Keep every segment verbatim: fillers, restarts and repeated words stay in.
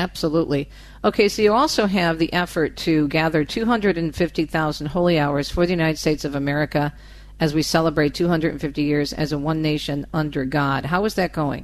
Absolutely. Okay, so you also have the effort to gather two hundred fifty thousand holy hours for the United States of America as we celebrate two hundred fifty years as a one nation under God. How is that going?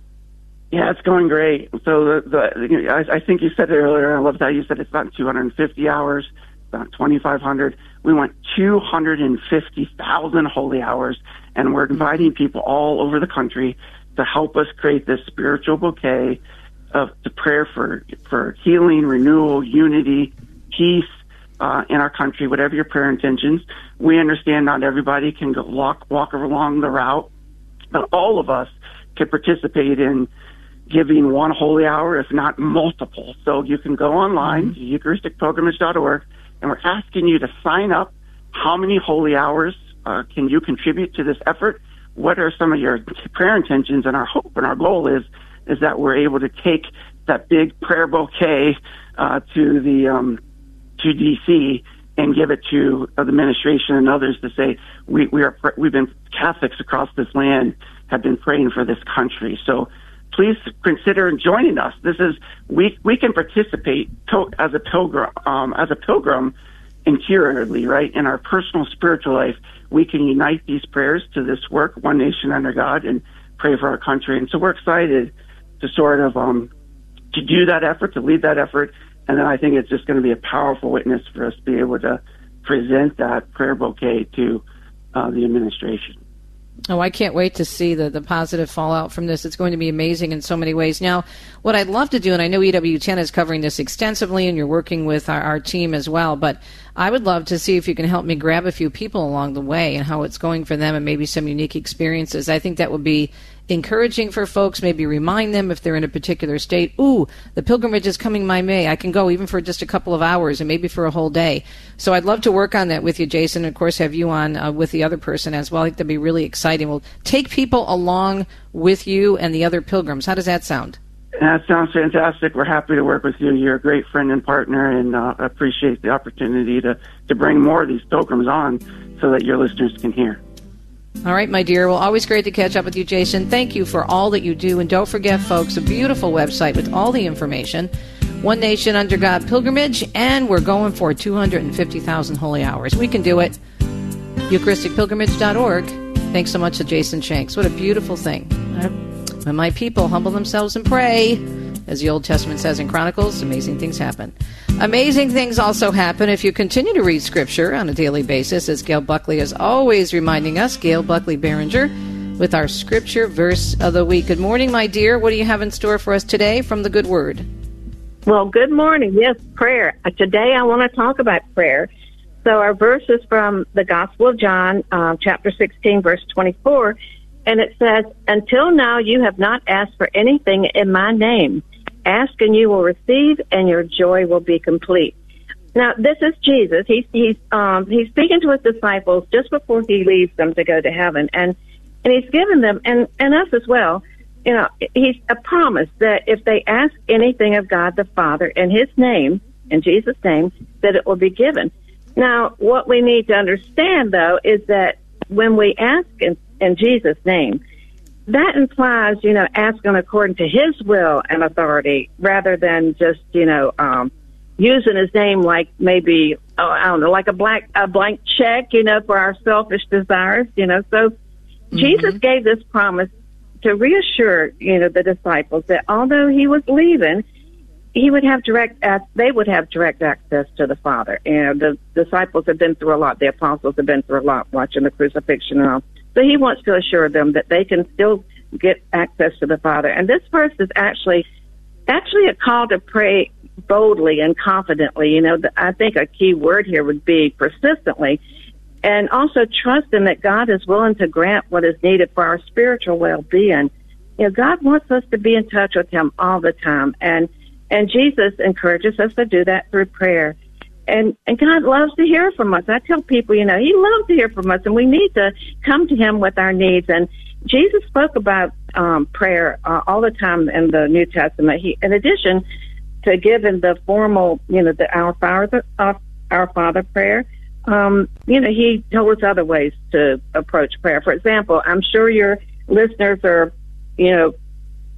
Yeah, it's going great. So the, the I, I think you said it earlier. I love that you said it's not two hundred fifty hours, it's not twenty-five hundred. We want two hundred fifty thousand holy hours, and we're inviting people all over the country to help us create this spiritual bouquet of the prayer for for healing, renewal, unity, peace uh, in our country. Whatever your prayer intentions, we understand not everybody can go walk walk along the route, but all of us can participate in giving one holy hour, if not multiple. So you can go online to Eucharistic Pilgrimage dot org, and we're asking you to sign up. How many holy hours uh, can you contribute to this effort? What are some of your prayer intentions? And our hope and our goal is is that we're able to take that big prayer bouquet uh, to the um, to D C and give it to uh, the administration and others to say we we are we've been Catholics across this land have been praying for this country. So please consider joining us. This is we we can participate to, as a pilgrim um, as a pilgrim interiorly, right, in our personal spiritual life. We can unite these prayers to this work, one nation under God, and pray for our country. And so we're excited to sort of um, to do that effort, to lead that effort, and then I think it's just going to be a powerful witness for us to be able to present that prayer bouquet to uh, the administration. Oh, I can't wait to see the, the positive fallout from this. It's going to be amazing in so many ways. Now, what I'd love to do, and I know E W ten is covering this extensively, and you're working with our, our team as well, but I would love to see if you can help me grab a few people along the way and how it's going for them and maybe some unique experiences. I think that would be encouraging for folks, maybe remind them if they're in a particular state, ooh, the pilgrimage is coming my way. I can go even for just a couple of hours and maybe for a whole day. So I'd love to work on that with you, Jason, and of course have you on uh, with the other person as well. I think that'd be really exciting. We'll take people along with you and the other pilgrims. How does that sound? That sounds fantastic. We're happy to work with you. You're a great friend and partner, and uh, appreciate the opportunity to, to bring more of these pilgrims on so that your listeners can hear. All right, my dear. Well, always great to catch up with you, Jason. Thank you for all that you do. And don't forget, folks, a beautiful website with all the information, One Nation Under God Pilgrimage, and we're going for two hundred fifty thousand holy hours. We can do it. Eucharistic Pilgrimage dot org. Thanks so much to Jason Shanks. What a beautiful thing. When my people humble themselves and pray, as the Old Testament says in Chronicles, amazing things happen. Amazing things also happen if you continue to read Scripture on a daily basis, as Gail Buckley is always reminding us, Gail Buckley Behringer, with our Scripture Verse of the Week. Good morning, my dear. What do you have in store for us today from the Good Word? Well, good morning. Yes, prayer. Today I want to talk about prayer. So our verse is from the Gospel of John, uh, chapter sixteen, verse twenty-four, and it says, "Until now you have not asked for anything in my name. Ask and you will receive, and your joy will be complete." Now, this is Jesus. He's he's um, he's speaking to his disciples just before he leaves them to go to heaven, and and he's given them and and us as well. You know, he's a promise that if they ask anything of God the Father in His name, in Jesus' name, that it will be given. Now, what we need to understand, though, is that when we ask in, in Jesus' name, that implies, you know, asking according to His will and authority rather than just, you know, um, using His name like maybe, oh, I don't know, like a blank, a blank check, you know, for our selfish desires, you know. So mm-hmm. Jesus gave this promise to reassure, you know, the disciples that although He was leaving, He would have direct, they would have direct access to the Father. And the disciples have been through a lot. The apostles have been through a lot watching the crucifixion and all. So He wants to assure them that they can still get access to the Father. And this verse is actually, actually a call to pray boldly and confidently. You know, I think a key word here would be persistently, and also trusting that God is willing to grant what is needed for our spiritual well-being. You know, God wants us to be in touch with Him all the time, and and Jesus encourages us to do that through prayer. And and God loves to hear from us. I tell people, you know, He loves to hear from us, and we need to come to Him with our needs. And Jesus spoke about um, prayer uh, all the time in the New Testament. He, in addition to giving the formal, you know, the Our Father, uh, Our Father prayer, um, you know, He told us other ways to approach prayer. For example, I'm sure your listeners are, you know,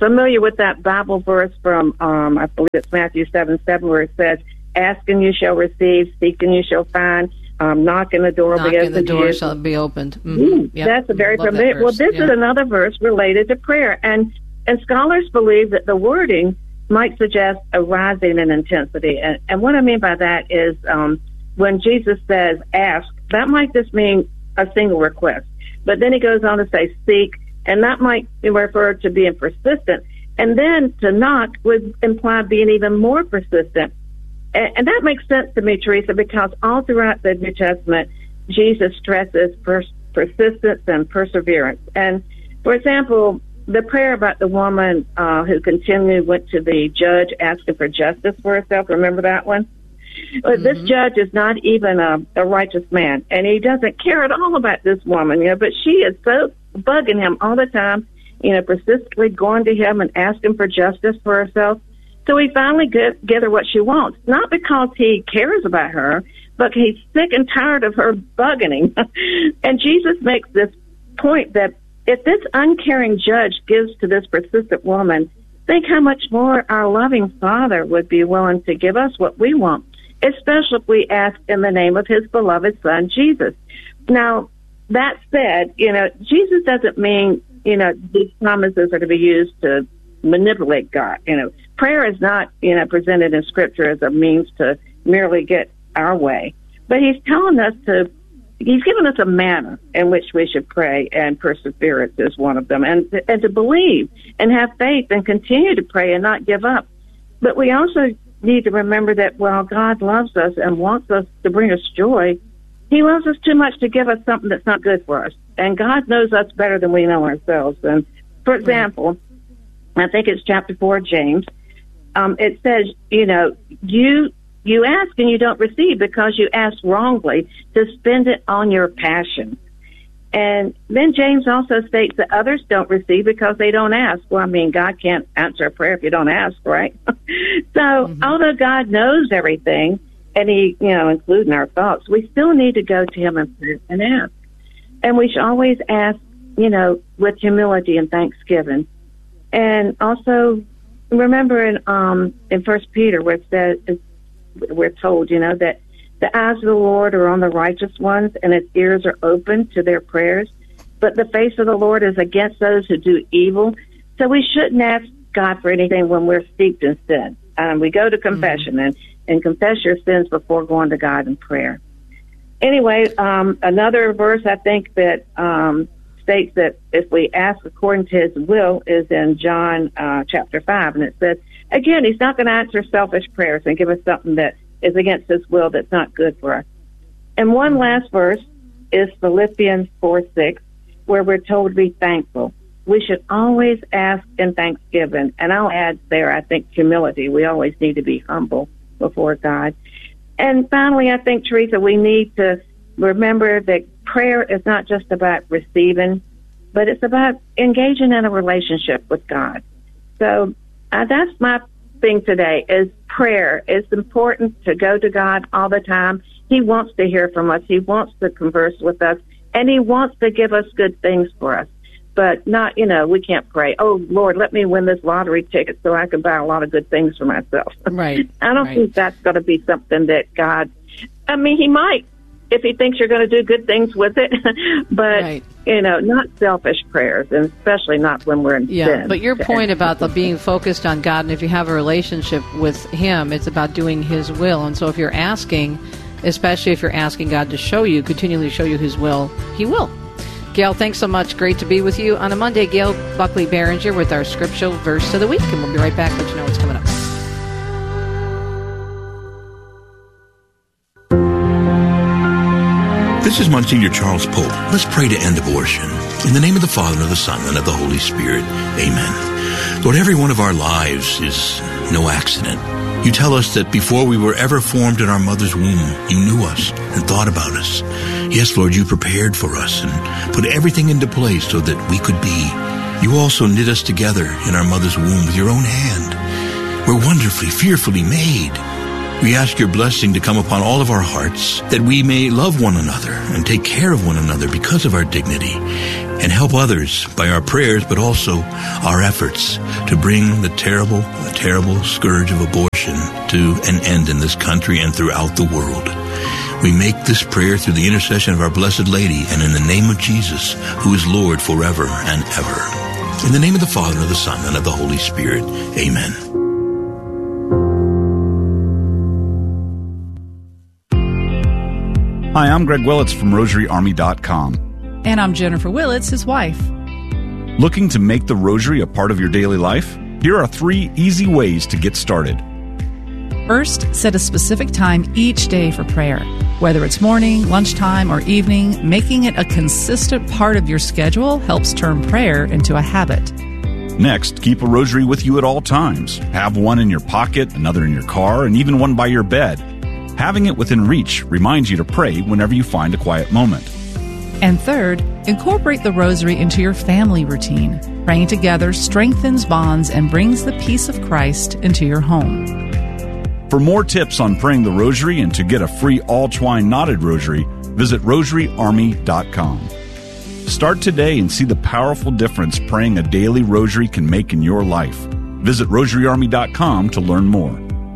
familiar with that Bible verse from, um, I believe it's Matthew seven seven, where it says, ask and you shall receive, seek and you shall find, um, knock and the door will be opened. Knock and the door shall be opened. Mm-hmm. Yep. That's a very familiar. Well, this yeah. is another verse related to prayer. And, and scholars believe that the wording might suggest a rising in intensity. And, and what I mean by that is um, when Jesus says ask, that might just mean a single request. But then he goes on to say seek, and that might be referred to being persistent. And then to knock would imply being even more persistent. And, and that makes sense to me, Teresa, because all throughout the New Testament, Jesus stresses pers- persistence and perseverance. And, for example, the prayer about the woman uh, who continually went to the judge asking for justice for herself, remember that one? Mm-hmm. This judge is not even a, a righteous man, and he doesn't care at all about this woman, you know, but she is so bugging him all the time, you know, persistently going to him and asking for justice for herself. So he finally get, get her what she wants, not because he cares about her, but he's sick and tired of her bugging him. And Jesus makes this point that if this uncaring judge gives to this persistent woman, think how much more our loving Father would be willing to give us what we want, especially if we ask in the name of his beloved Son, Jesus. Now, that said, you know, Jesus doesn't mean, you know, these promises are to be used to manipulate God. You know, prayer is not, you know, presented in Scripture as a means to merely get our way. But he's telling us to, he's given us a manner in which we should pray, and perseverance is one of them, and, and to believe and have faith and continue to pray and not give up. But we also need to remember that while God loves us and wants us to bring us joy, he loves us too much to give us something that's not good for us. And God knows us better than we know ourselves. And, for example, I think it's chapter four of James, um, it says, you know, you you ask and you don't receive because you ask wrongly to spend it on your passion. And then James also states that others don't receive because they don't ask. Well, I mean, God can't answer a prayer if you don't ask, right? so mm-hmm. although God knows everything, and he, you know, including our thoughts, we still need to go to him and, and ask. And we should always ask, you know, with humility and thanksgiving. And also remember in um in First Peter where it says, we're told, you know, that the eyes of the Lord are on the righteous ones, and his ears are open to their prayers. But the face of the Lord is against those who do evil. So we shouldn't ask God for anything when we're steeped in sin. Um, we go to confession mm-hmm. and, and confess your sins before going to God in prayer. Anyway, um, another verse I think that um, states that if we ask according to his will is in John uh, chapter five, and it says, again, he's not going to answer selfish prayers and give us something that is against his will that's not good for us. And one last verse is Philippians four six, where we're told to be thankful. We should always ask in thanksgiving. And I'll add there, I think, humility. We always need to be humble before God. And finally, I think, Teresa, we need to remember that prayer is not just about receiving, but it's about engaging in a relationship with God. So uh, that's my thing today is prayer. It's important to go to God all the time. He wants to hear from us. He wants to converse with us, and he wants to give us good things for us. But not, you know, we can't pray, oh, Lord, let me win this lottery ticket so I can buy a lot of good things for myself. Right. I don't right. think that's going to be something that God, I mean, he might if he thinks you're going to do good things with it, but, right. you know, not selfish prayers, and especially not when we're in yeah, sin. But your point about the being focused on God, and if you have a relationship with him, it's about doing his will. And so if you're asking, especially if you're asking God to show you, continually show you his will, he will. Gail, thanks so much. Great to be with you on a Monday. Gail Buckley Barringer with our scriptural verse of the week, and we'll be right back. Let you know what's coming up. This is Monsignor Charles Pope. Let's pray to end abortion. In the name of the Father, and of the Son, and of the Holy Spirit. Amen. Lord, every one of our lives is no accident. You tell us that before we were ever formed in our mother's womb, you knew us and thought about us. Yes, Lord, you prepared for us and put everything into place so that we could be. You also knit us together in our mother's womb with your own hand. We're wonderfully, fearfully made. We ask your blessing to come upon all of our hearts, that we may love one another and take care of one another because of our dignity, and help others by our prayers, but also our efforts to bring the terrible, the terrible scourge of abortion to an end in this country and throughout the world. We make this prayer through the intercession of our Blessed Lady and in the name of Jesus, who is Lord forever and ever. In the name of the Father, and of the Son, and of the Holy Spirit. Amen. Hi, I'm Greg Willits from Rosary Army dot com. And I'm Jennifer Willits, his wife. Looking to make the Rosary a part of your daily life? Here are three easy ways to get started. First, set a specific time each day for prayer. Whether it's morning, lunchtime, or evening, making it a consistent part of your schedule helps turn prayer into a habit. Next, keep a rosary with you at all times. Have one in your pocket, another in your car, and even one by your bed. Having it within reach reminds you to pray whenever you find a quiet moment. And third, incorporate the rosary into your family routine. Praying together strengthens bonds and brings the peace of Christ into your home. For more tips on praying the rosary and to get a free all-twine knotted rosary, visit Rosary Army dot com. Start today and see the powerful difference praying a daily rosary can make in your life. Visit Rosary Army dot com to learn more.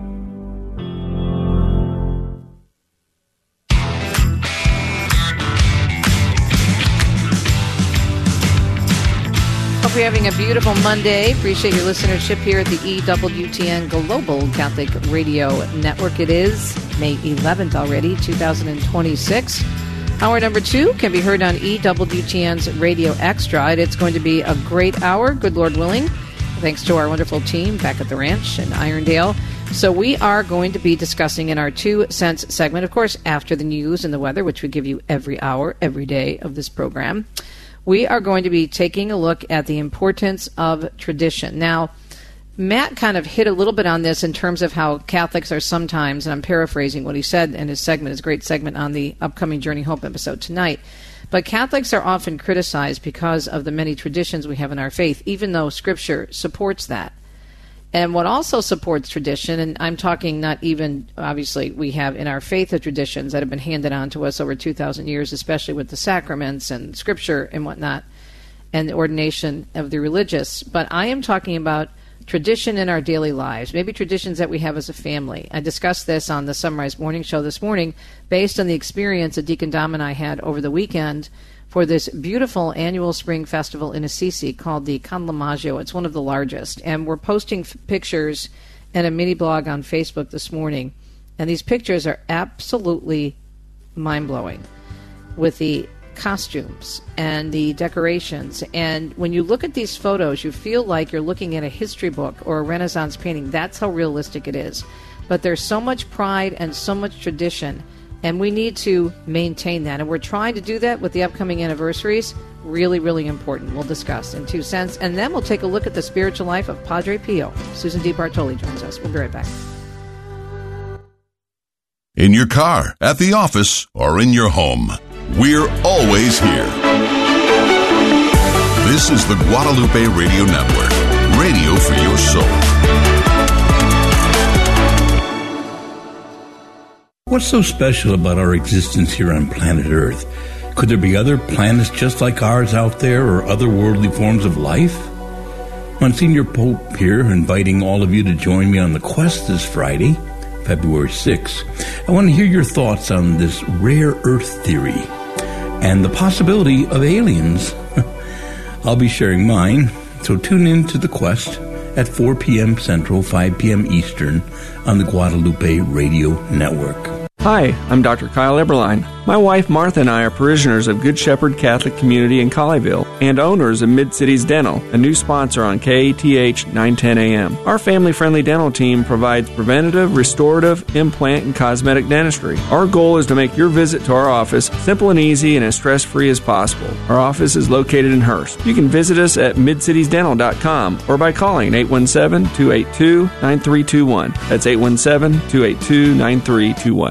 Hope you're having a beautiful Monday. Appreciate your listenership here at the E W T N Global Catholic Radio Network. It is May eleventh already, two thousand twenty-six. Hour number two can be heard on E W T N's Radio Extra. It's going to be a great hour, good Lord willing, thanks to our wonderful team back at the ranch in Irondale. So we are going to be discussing in our Two Cents segment, of course, after the news and the weather, which we give you every hour, every day of this program. We are going to be taking a look at the importance of tradition. Now, Matt kind of hit a little bit on this in terms of how Catholics are sometimes, and I'm paraphrasing what he said in his segment, his great segment on the upcoming Journey Hope episode tonight, but Catholics are often criticized because of the many traditions we have in our faith, even though Scripture supports that. And what also supports tradition, and I'm talking not even, obviously, we have in our faith the traditions that have been handed on to us over two thousand years, especially with the sacraments and Scripture and whatnot, and the ordination of the religious. But I am talking about tradition in our daily lives, maybe traditions that we have as a family. I discussed this on the Sunrise Morning Show this morning based on the experience that Deacon Dom and I had over the weekend for this beautiful annual spring festival in Assisi called the Con Lamaggio. It's one of the largest. And we're posting f- pictures and a mini blog on Facebook this morning. And these pictures are absolutely mind-blowing with the costumes and the decorations. And when you look at these photos, you feel like you're looking at a history book or a Renaissance painting. That's how realistic it is. But there's so much pride and so much tradition, and we need to maintain that. And we're trying to do that with the upcoming anniversaries. Really, really important. We'll discuss in Two Cents. And then we'll take a look at the spiritual life of Padre Pio. Susan D. Bartoli joins us. We'll be right back. In your car, at the office, or in your home, we're always here. This is the Guadalupe Radio Network, radio for your soul. What's so special about our existence here on planet Earth? Could there be other planets just like ours out there, or otherworldly forms of life? Monsignor Pope here, inviting all of you to join me on the quest this Friday, February sixth. I want to hear your thoughts on this rare Earth theory and the possibility of aliens. I'll be sharing mine, so tune in to the quest at four p.m. Central, five p.m. Eastern on the Guadalupe Radio Network. Hi, I'm Doctor Kyle Eberline. My wife Martha and I are parishioners of Good Shepherd Catholic Community in Colleyville and owners of Mid-Cities Dental, a new sponsor on K A T H nine ten A M. Our family-friendly dental team provides preventative, restorative, implant, and cosmetic dentistry. Our goal is to make your visit to our office simple and easy and as stress-free as possible. Our office is located in Hearst. You can visit us at mid cities dental dot com or by calling eight one seven, two eight two, nine three two one. That's eight one seven, two eight two, nine three two one.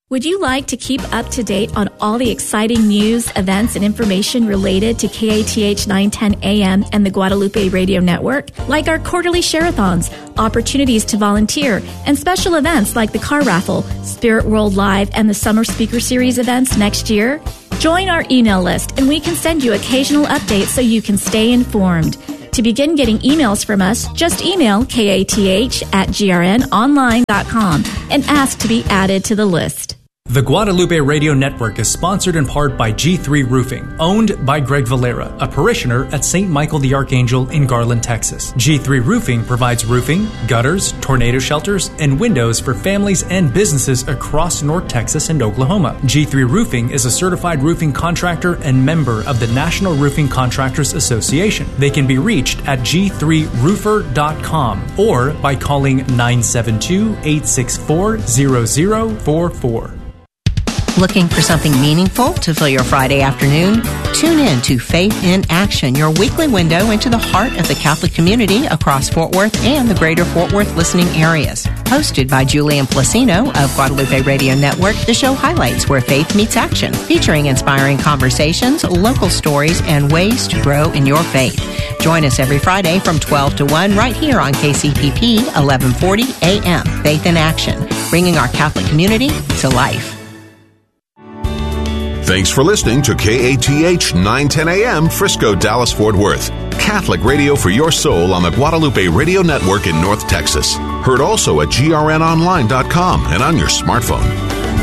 Would you like to keep up to date on all the exciting news, events, and information related to K A T H nine ten A M and the Guadalupe Radio Network? Like our quarterly share-a-thons, opportunities to volunteer, and special events like the car raffle, Spirit World Live, and the Summer Speaker Series events next year? Join our email list and we can send you occasional updates so you can stay informed. To begin getting emails from us, just email kath at g r n online dot com and ask to be added to the list. The Guadalupe Radio Network is sponsored in part by G three Roofing, owned by Greg Valera, a parishioner at Saint Michael the Archangel in Garland, Texas. G three Roofing provides roofing, gutters, tornado shelters, and windows for families and businesses across North Texas and Oklahoma. G three Roofing is a certified roofing contractor and member of the National Roofing Contractors Association. They can be reached at g three roofer dot com or by calling nine seven two, eight six four, zero zero four four. Looking for something meaningful to fill your Friday afternoon? Tune in to Faith in Action, your weekly window into the heart of the Catholic community across Fort Worth and the greater Fort Worth listening areas. Hosted by Julian Placino of Guadalupe Radio Network, the show highlights where faith meets action, featuring inspiring conversations, local stories, and ways to grow in your faith. Join us every Friday from twelve to one right here on K C P P eleven forty A M. Faith in Action, bringing our Catholic community to life. Thanks for listening to K A T H nine ten A M Frisco, Dallas, Fort Worth. Catholic radio for your soul on the Guadalupe Radio Network in North Texas. Heard also at g r n online dot com and on your smartphone.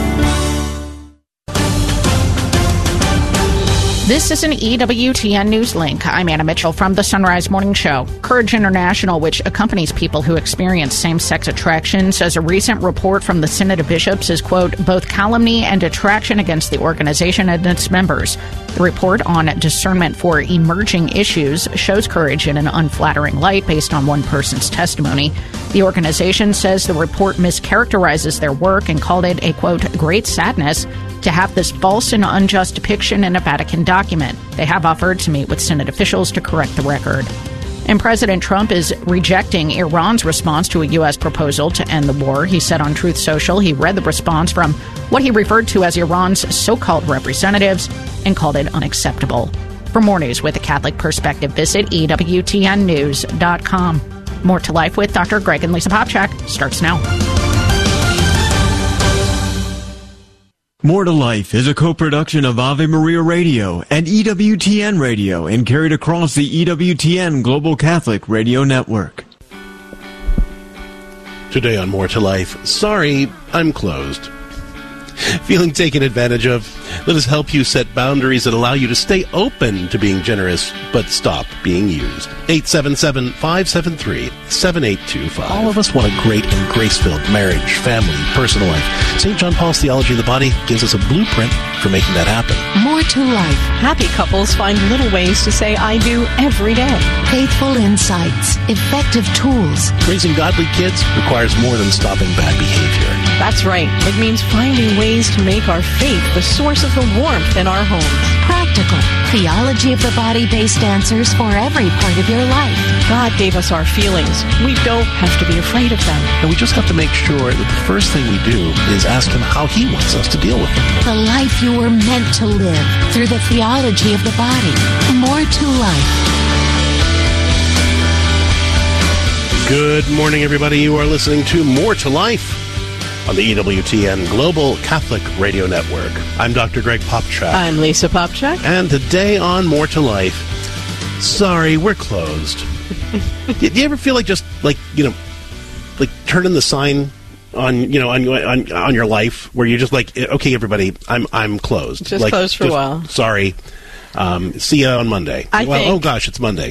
This is an E W T N News Link. I'm Anna Mitchell from the Sunrise Morning Show. Courage International, which accompanies people who experience same-sex attraction, says a recent report from the Synod of Bishops is, quote, both calumny and attraction against the organization and its members. The report on discernment for emerging issues shows Courage in an unflattering light based on one person's testimony. The organization says the report mischaracterizes their work and called it a, quote, great sadness to have this false and unjust depiction in a Vatican document. They have offered to meet with Synod officials to correct the record. And President Trump is rejecting Iran's response to a U S proposal to end the war. He said on Truth Social he read the response from what he referred to as Iran's so-called representatives and called it unacceptable. For more news with a Catholic perspective, visit E W T N news dot com. More to Life with Doctor Greg and Lisa Popchak starts now. More to Life is a co-production of Ave Maria Radio and E W T N Radio and carried across the E W T N Global Catholic Radio Network. Today on More to Life, sorry, I'm closed. Feeling taken advantage of? Let us help you set boundaries that allow you to stay open to being generous, but stop being used. eight seven seven, five seven three, seven eight two five. All of us want a great and grace-filled marriage, family, personal life. Saint John Paul's Theology of the Body gives us a blueprint for making that happen. More to Life. Happy couples find little ways to say I do every day. Faithful insights. Effective tools. Raising godly kids requires more than stopping bad behavior. That's right. It means finding ways to make our faith the source of the warmth in our homes. Practical. Theology of the Body-based answers for every part of your life. God gave us our feelings. We don't have to be afraid of them. And we just have to make sure that the first thing we do is ask Him how He wants us to deal with them. The life you were meant to live through the theology of the body. More to Life. Good morning, everybody. You are listening to More to Life on the E W T N Global Catholic Radio Network. I'm Doctor Greg Popchak. I'm Lisa Popchak. And today on More to Life, sorry, we're closed. Do you ever feel like just, like, you know, like turning the sign on, you know, on on, on your life where you're just like, okay, everybody, I'm I'm closed. Just like, closed for just, a while. Sorry. Um, see ya on Monday. I well, think. oh gosh, it's Monday.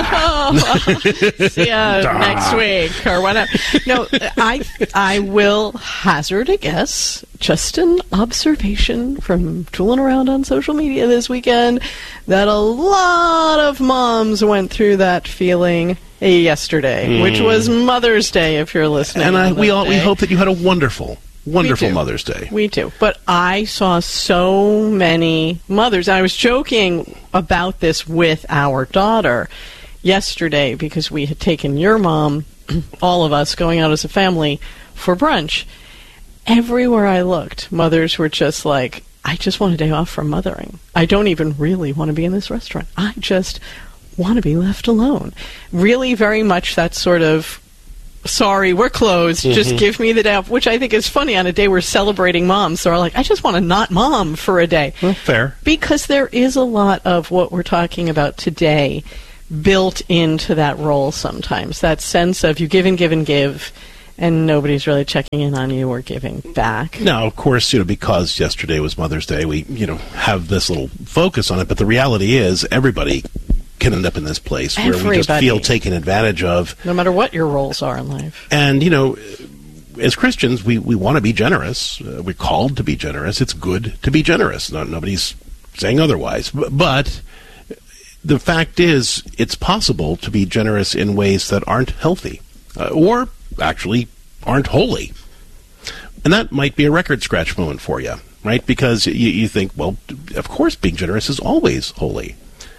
See ya next week or whatever. No, I I will hazard a guess, just an observation from tooling around on social media this weekend, that a lot of moms went through that feeling yesterday, mm. which was Mother's Day. If you're listening, and I, we all day. we hope that you had a wonderful. Wonderful Mother's Day. We do. But I saw so many mothers. I was joking about this with our daughter yesterday because we had taken your mom, all of us, going out as a family for brunch. everywhere I looked, mothers were just like, I just want a day off from mothering. I don't even really want to be in this restaurant. I just want to be left alone. Really very much that sort of, sorry, we're closed, mm-hmm. just give me the day off, which I think is funny on a day we're celebrating moms. So we're like, I just want to not mom for a day. Well, fair. Because there is a lot of what we're talking about today built into that role sometimes. That sense of you give and give and give, and nobody's really checking in on you or giving back. Now, of course, you know, because yesterday was Mother's Day, we, you know, have this little focus on it, but the reality is everybody can end up in this place where everybody. we just feel taken advantage of. No matter what your roles are in life. And, you know, as Christians, we, we want to be generous. Uh, we're called to be generous. It's good to be generous. No, nobody's saying otherwise. B- but the fact is, it's possible to be generous in ways that aren't healthy. Uh, or actually aren't holy. And that might be a record scratch moment for you, right? Because you, you think, well, of course being generous is always holy.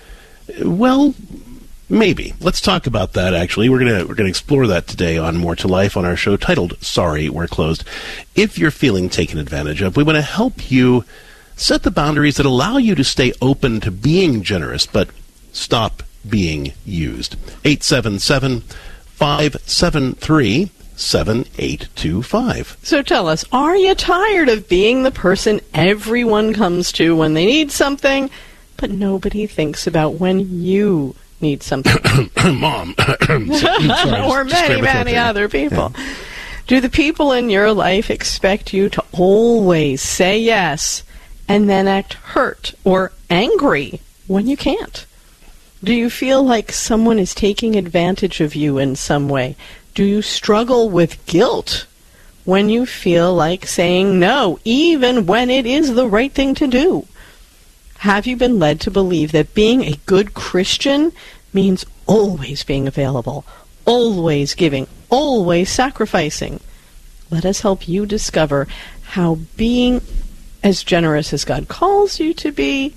Well, maybe. Let's talk about that, actually. We're going to we're going to explore that today on More to Life on our show titled Sorry, We're Closed. If you're feeling taken advantage of, we want to help you set the boundaries that allow you to stay open to being generous, but stop being used. eight seven seven, five seven three, seven eight two five. So tell us, are you tired of being the person everyone comes to when they need something, but nobody thinks about when you need something? Mom. Sorry, or many, many other people. Yeah. Do the people in your life expect you to always say yes and then act hurt or angry when you can't? Do you feel like someone is taking advantage of you in some way? Do you struggle with guilt when you feel like saying no, even when it is the right thing to do? Have you been led to believe that being a good Christian means always being available, always giving, always sacrificing? Let us help you discover how being as generous as God calls you to be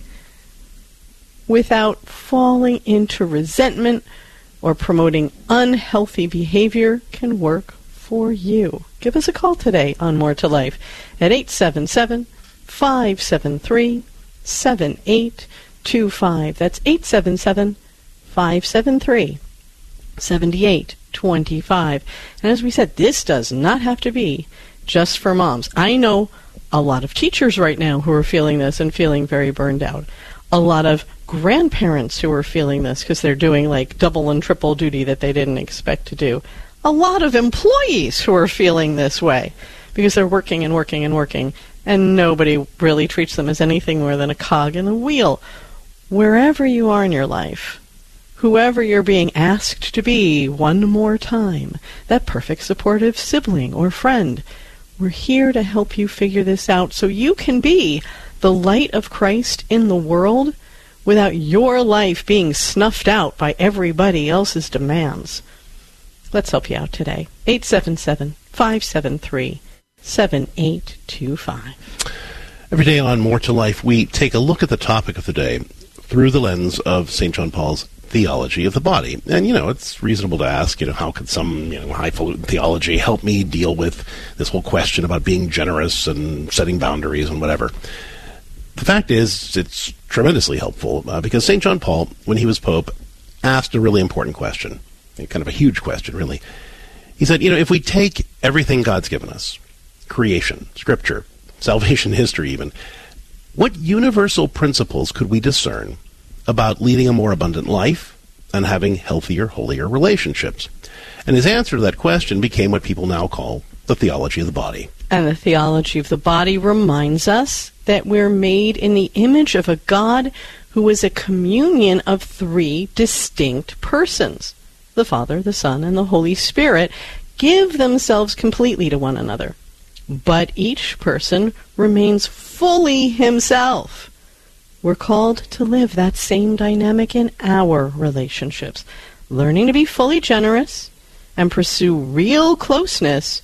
without falling into resentment or promoting unhealthy behavior can work for you. Give us a call today on More to Life at eight seven seven, five seven three, seven eight two five. That's eight seven seven, five seven three, seven eight two five. And as we said, this does not have to be just for moms. I know a lot of teachers right now who are feeling this and feeling very burned out. A lot of grandparents who are feeling this because they're doing like double and triple duty that they didn't expect to do. A lot of employees who are feeling this way because they're working and working and working and nobody really treats them as anything more than a cog in the wheel. Wherever you are in your life, whoever you're being asked to be one more time, that perfect supportive sibling or friend, we're here to help you figure this out so you can be the light of Christ in the world without your life being snuffed out by everybody else's demands. Let's help you out today. eight seven seven, five seven three, seven eight two five. Every day on More to Life, we take a look at the topic of the day through the lens of Saint John Paul's theology of the body. And, you know, it's reasonable to ask, you know, how could some, you know, highfalutin theology help me deal with this whole question about being generous and setting boundaries and whatever? The fact is, it's tremendously helpful uh, because Saint John Paul, when he was Pope, asked a really important question, kind of a huge question, really. He said, you know, if we take everything God's given us, creation, Scripture, salvation history even, what universal principles could we discern about leading a more abundant life and having healthier, holier relationships? And his answer to that question became what people now call the theology of the body. And the theology of the body reminds us that we're made in the image of a God who is a communion of three distinct persons. The Father, the Son, and the Holy Spirit give themselves completely to one another. But each person remains fully himself. We're called to live that same dynamic in our relationships, learning to be fully generous and pursue real closeness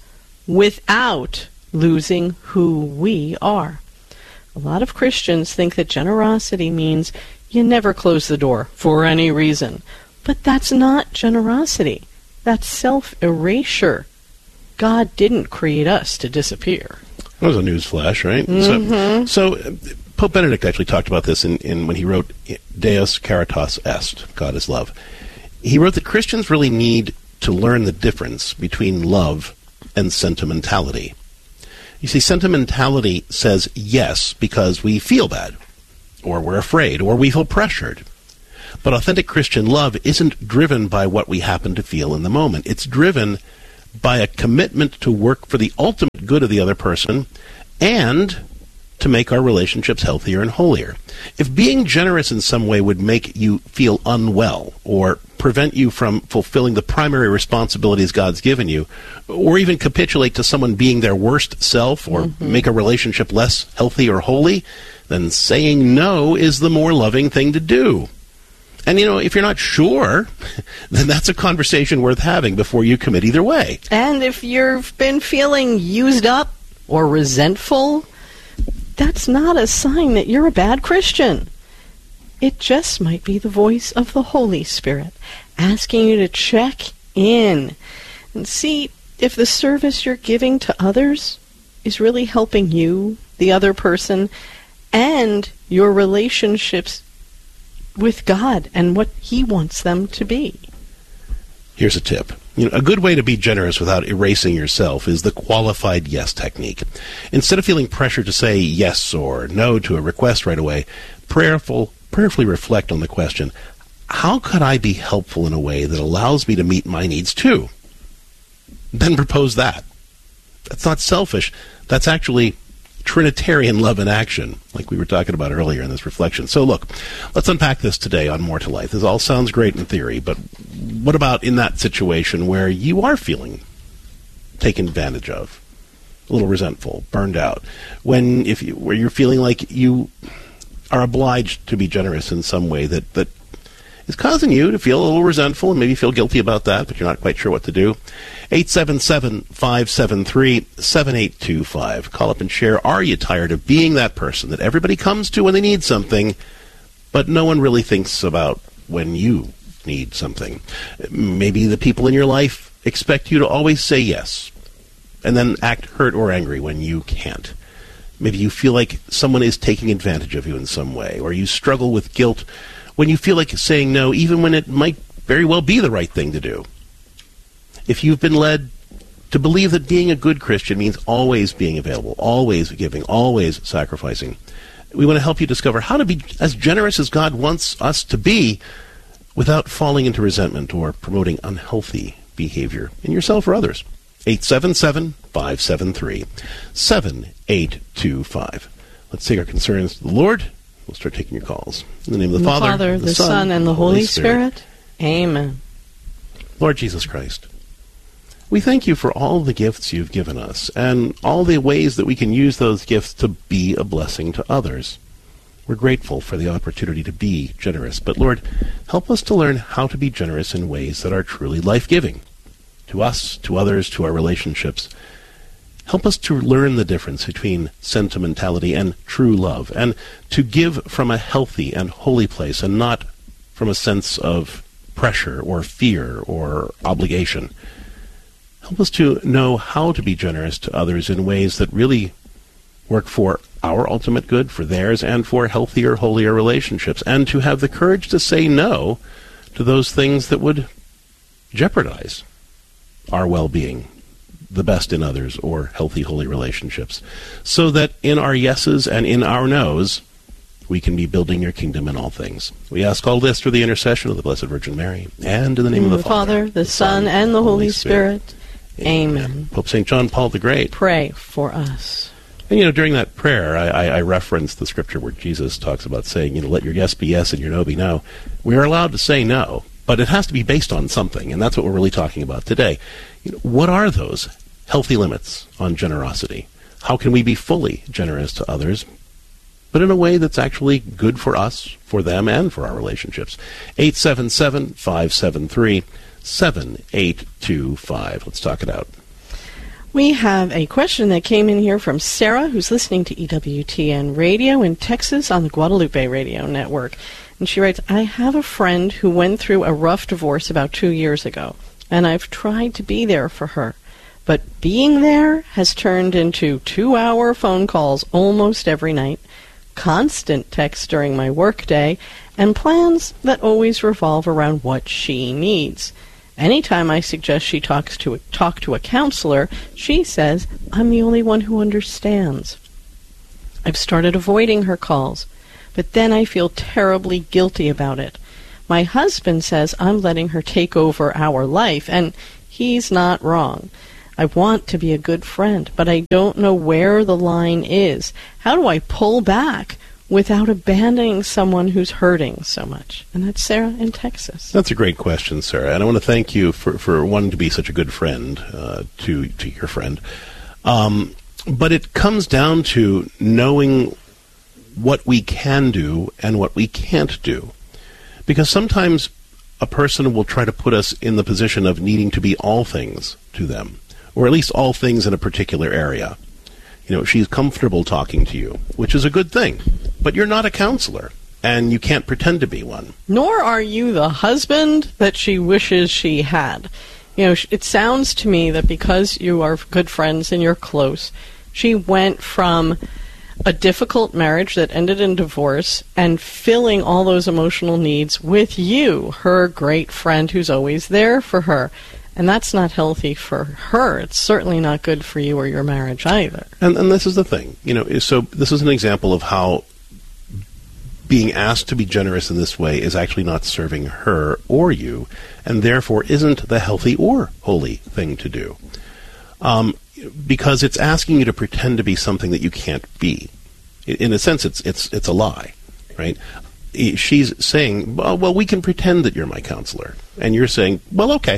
without losing who we are. A lot of Christians think that generosity means you never close the door for any reason. But that's not generosity. That's self-erasure. God didn't create us to disappear. That was a news flash, right? Mm-hmm. So, so Pope Benedict actually talked about this in, in when he wrote Deus Caritas Est, God is love. He wrote that Christians really need to learn the difference between love and sentimentality. You see, sentimentality says yes because we feel bad, or we're afraid, or we feel pressured. But authentic Christian love isn't driven by what we happen to feel in the moment. It's driven by a commitment to work for the ultimate good of the other person and to make our relationships healthier and holier. If being generous in some way would make you feel unwell or prevent you from fulfilling the primary responsibilities God's given you, or even capitulate to someone being their worst self or mm-hmm. make a relationship less healthy or holy, then saying no is the more loving thing to do. And, you know, if you're not sure, then that's a conversation worth having before you commit either way. And if you've been feeling used up or resentful, that's not a sign that you're a bad Christian. It just might be the voice of the Holy Spirit asking you to check in and see if the service you're giving to others is really helping you, the other person, and your relationships with God and what He wants them to be. Here's a tip. You know, a good way to be generous without erasing yourself is the qualified yes technique. Instead of feeling pressure to say yes or no to a request right away, prayerful, prayerfully reflect on the question, how could I be helpful in a way that allows me to meet my needs too? Then propose that. That's not selfish. That's actually Trinitarian love in action, like we were talking about earlier in this reflection. So look, let's unpack this today on More to Life. This all sounds great in theory, but what about in that situation where you are feeling taken advantage of, a little resentful, burned out, when if you, where you're feeling like you are obliged to be generous in some way that, that is causing you to feel a little resentful and maybe feel guilty about that, but you're not quite sure what to do? eight seven seven, five seven three, seven eight two five. Call up and share. Are you tired of being that person that everybody comes to when they need something, but no one really thinks about when you need something? Maybe the people in your life expect you to always say yes, and then act hurt or angry when you can't. Maybe you feel like someone is taking advantage of you in some way, or you struggle with guilt when you feel like saying no, even when it might very well be the right thing to do. If you've been led to believe that being a good Christian means always being available, always giving, always sacrificing, we want to help you discover how to be as generous as God wants us to be without falling into resentment or promoting unhealthy behavior in yourself or others. eight seven seven, five seven three, seven eight two five. Let's take our concerns to the Lord. We'll start taking your calls. In the name of the, the Father, Father, the, the Son, Son, and the Holy, Holy Spirit. Spirit. Amen. Lord Jesus Christ, we thank you for all the gifts you've given us and all the ways that we can use those gifts to be a blessing to others. We're grateful for the opportunity to be generous, but Lord, help us to learn how to be generous in ways that are truly life-giving to us, to others, to our relationships. Help us to learn the difference between sentimentality and true love, and to give from a healthy and holy place and not from a sense of pressure or fear or obligation. Help us to know how to be generous to others in ways that really work for our ultimate good, for theirs, and for healthier, holier relationships, and to have the courage to say no to those things that would jeopardize our well-being, the best in others, or healthy, holy relationships, so that in our yeses and in our nos, we can be building your kingdom in all things. We ask all this through the intercession of the Blessed Virgin Mary, and in the name in of the, the Father, Father, the Son, and the Holy Spirit. Spirit. Amen. Amen. Pope Saint John Paul the Great, pray for us. And, you know, during that prayer, I, I, I referenced the scripture where Jesus talks about saying, you know, let your yes be yes and your no be no. We are allowed to say no, but it has to be based on something, and that's what we're really talking about today. You know, what are those healthy limits on generosity? How can we be fully generous to others, but in a way that's actually good for us, for them, and for our relationships? eight seven seven, five seven three, seven eight two five. Let's talk it out. We have a question that came in here from Sarah, who's listening to E W T N Radio in Texas on the Guadalupe Radio Network. And she writes, I have a friend who went through a rough divorce about two years ago, and I've tried to be there for her. But being there has turned into two-hour phone calls almost every night, constant texts during my workday, and plans that always revolve around what she needs. Anytime I suggest she talks to a, talk to a counselor, she says, I'm the only one who understands. I've started avoiding her calls, but then I feel terribly guilty about it. My husband says I'm letting her take over our life, and he's not wrong. I want to be a good friend, but I don't know where the line is. How do I pull back without abandoning someone who's hurting so much? And that's Sarah in Texas. That's a great question, Sarah. And I want to thank you for, for wanting to be such a good friend uh, to, to your friend. Um, but it comes down to knowing what we can do and what we can't do. Because sometimes a person will try to put us in the position of needing to be all things to them, or at least all things in a particular area. You know, she's comfortable talking to you, which is a good thing, but you're not a counselor, and you can't pretend to be one. Nor are you the husband that she wishes she had. You know, it sounds to me that because you are good friends and you're close, she went from a difficult marriage that ended in divorce and filling all those emotional needs with you, her great friend who's always there for her. And that's not healthy for her. It's certainly not good for you or your marriage either. And, and this is the thing. You know, so this is an example of how being asked to be generous in this way is actually not serving her or you, and therefore isn't the healthy or holy thing to do. Um, because it's asking you to pretend to be something that you can't be. In a sense, it's it's it's a lie, right? She's saying, well, well, we can pretend that you're my counselor. And you're saying, well, okay.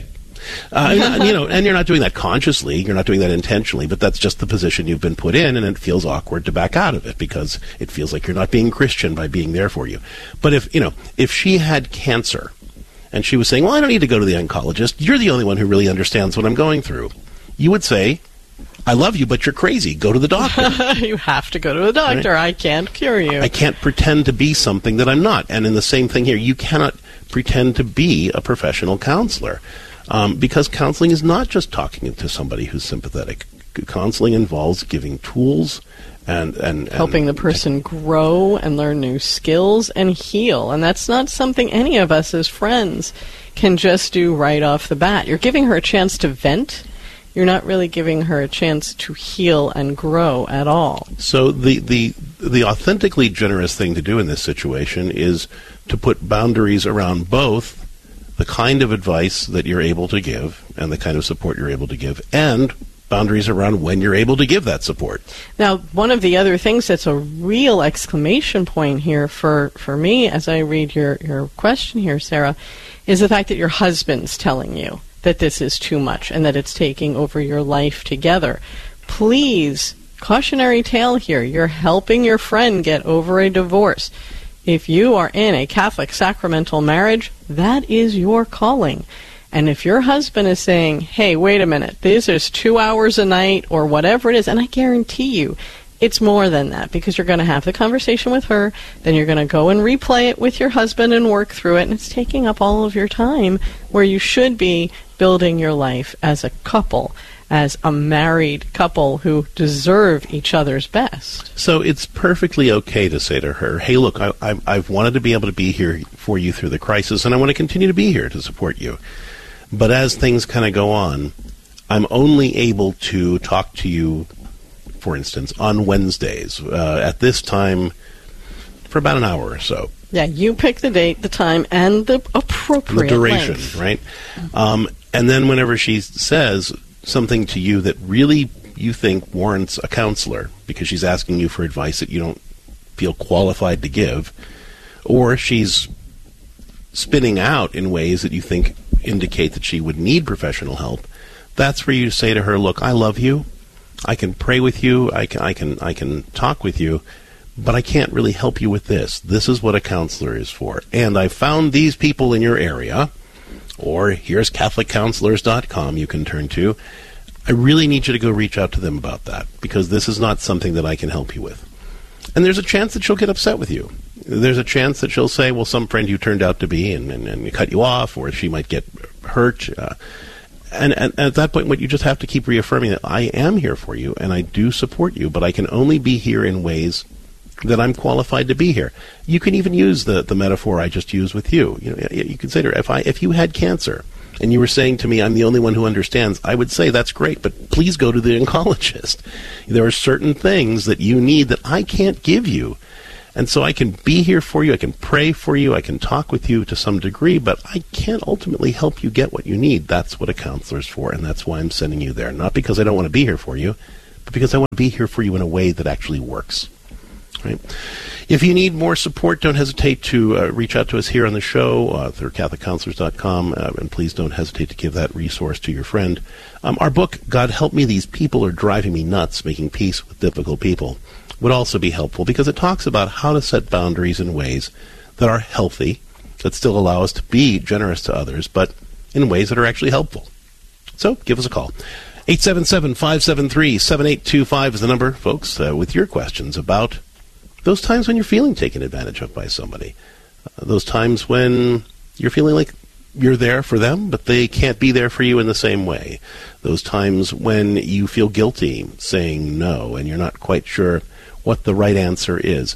Uh, you know, and you're not doing that consciously, you're not doing that intentionally, but that's just the position you've been put in, and it feels awkward to back out of it because it feels like you're not being Christian by being there for you. But if, you know, if she had cancer and she was saying, well, I don't need to go to the oncologist, you're the only one who really understands what I'm going through, you would say, I love you, but you're crazy. Go to the doctor. You have to go to the doctor. Right? I can't cure you. I can't pretend to be something that I'm not. And in the same thing here, you cannot pretend to be a professional counselor. Um, because counseling is not just talking to somebody who's sympathetic. Counseling involves giving tools and, and, and helping the person grow and learn new skills and heal. And that's not something any of us as friends can just do right off the bat. You're giving her a chance to vent. You're not really giving her a chance to heal and grow at all. So the, the, the authentically generous thing to do in this situation is to put boundaries around both the kind of advice that you're able to give and the kind of support you're able to give, and boundaries around when you're able to give that support. Now, one of the other things that's a real exclamation point here for, for me as I read your, your question here, Sarah, is the fact that your husband's telling you that this is too much and that it's taking over your life together. Please, cautionary tale here, you're helping your friend get over a divorce. If you are in a Catholic sacramental marriage, that is your calling. And if your husband is saying, hey, wait a minute, this is two hours a night or whatever it is, and I guarantee you it's more than that, because you're going to have the conversation with her, then you're going to go and replay it with your husband and work through it, and it's taking up all of your time where you should be building your life as a couple, as a married couple who deserve each other's best. So it's perfectly okay to say to her, hey, look, I, I, I've wanted to be able to be here for you through the crisis, and I want to continue to be here to support you. But as things kind of go on, I'm only able to talk to you, for instance, on Wednesdays uh, at this time for about an hour or so. Yeah, you pick the date, the time, and the appropriate the duration, length. Right? Um, and then whenever she says something to you that really you think warrants a counselor because she's asking you for advice that you don't feel qualified to give, or she's spinning out in ways that you think indicate that she would need professional help, that's where you say to her, look, I love you. I can pray with you. I can, I can, I can talk with you, but I can't really help you with this. This is what a counselor is for. And I found these people in your area, or here's Catholic Counselors dot com you can turn to. I really need you to go reach out to them about that, because this is not something that I can help you with. And there's a chance that she'll get upset with you. There's a chance that she'll say, well, some friend you turned out to be and, and, and cut you off, or she might get hurt. Uh, and, and at that point, what you just have to keep reaffirming that I am here for you, and I do support you, but I can only be here in ways that I'm qualified to be here. You can even use the, the metaphor I just used with you. You know, you can say to her, if I if you had cancer and you were saying to me, I'm the only one who understands, I would say that's great, but please go to the oncologist. There are certain things that you need that I can't give you. And so I can be here for you, I can pray for you, I can talk with you to some degree, but I can't ultimately help you get what you need. That's what a counselor's for, and that's why I'm sending you there. Not because I don't want to be here for you, but because I want to be here for you in a way that actually works. Right? If you need more support, don't hesitate to uh, reach out to us here on the show uh, through Catholic Counselors dot com, uh, and please don't hesitate to give that resource to your friend. Um, our book, God Help Me, These People Are Driving Me Nuts, Making Peace with Difficult People, would also be helpful because it talks about how to set boundaries in ways that are healthy, that still allow us to be generous to others, but in ways that are actually helpful. So give us a call. eight seven seven, five seven three, seven eight two five is the number, folks, uh, with your questions about those times when you're feeling taken advantage of by somebody. Uh, those times when you're feeling like you're there for them, but they can't be there for you in the same way. Those times when you feel guilty saying no and you're not quite sure what the right answer is.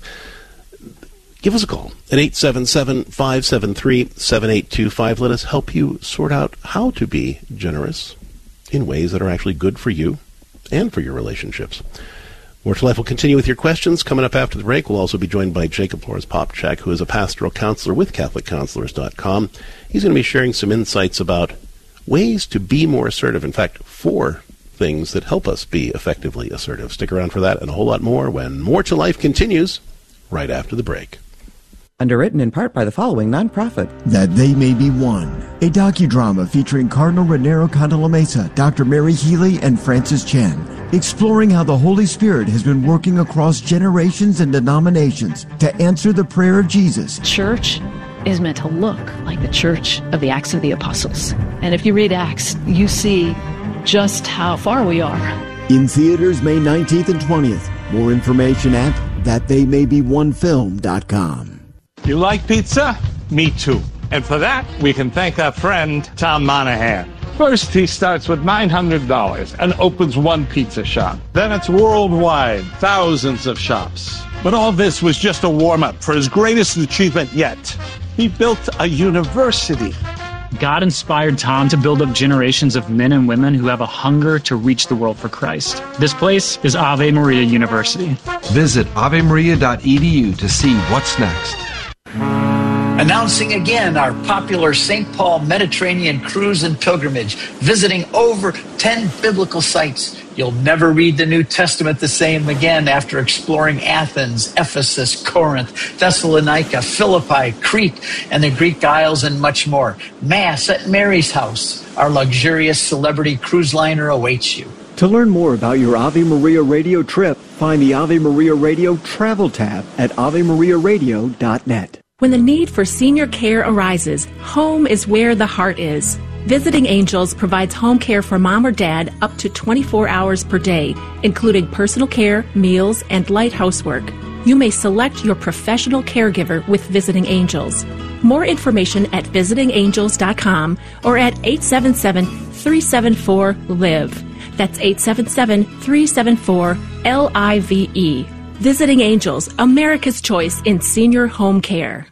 Give us a call at eight seven seven, five seven three, seven eight two five. Let us help you sort out how to be generous in ways that are actually good for you and for your relationships. More to Life will continue with your questions. Coming up after the break, we'll also be joined by Jacob Flores-Popchak, who is a pastoral counselor with Catholic Counselors dot com. He's going to be sharing some insights about ways to be more assertive. In fact, four things that help us be effectively assertive. Stick around for that and a whole lot more when More to Life continues right after the break. Underwritten in part by the following nonprofit. That They May Be One, a docudrama featuring Cardinal Raniero Cantalamessa, Doctor Mary Healy, and Francis Chen, exploring how the Holy Spirit has been working across generations and denominations to answer the prayer of Jesus. Church is meant to look like the church of the Acts of the Apostles. And if you read Acts, you see just how far we are. In theaters May nineteenth and twentieth. More information at that they may be one film dot com. You like pizza? Me too. And for that, we can thank our friend, Tom Monahan. First, he starts with nine hundred dollars and opens one pizza shop. Then it's worldwide, thousands of shops. But all this was just a warm-up for his greatest achievement yet. He built a university. God inspired Tom to build up generations of men and women who have a hunger to reach the world for Christ. This place is Ave Maria University. Visit ave maria dot e d u to see what's next. Announcing again our popular Saint Paul Mediterranean cruise and pilgrimage, visiting over ten biblical sites. You'll never read the New Testament the same again after exploring Athens, Ephesus, Corinth, Thessalonica, Philippi, Crete, and the Greek Isles, and much more. Mass at Mary's house. Our luxurious celebrity cruise liner awaits you. To learn more about your Ave Maria Radio trip, find the Ave Maria Radio Travel tab at ave maria radio dot net. When the need for senior care arises, home is where the heart is. Visiting Angels provides home care for mom or dad up to twenty-four hours per day, including personal care, meals, and light housework. You may select your professional caregiver with Visiting Angels. More information at visiting angels dot com or at eight seven seven, three seven four, L I V E. That's eight seven seven, three seven four, L I V E. Visiting Angels, America's choice in senior home care.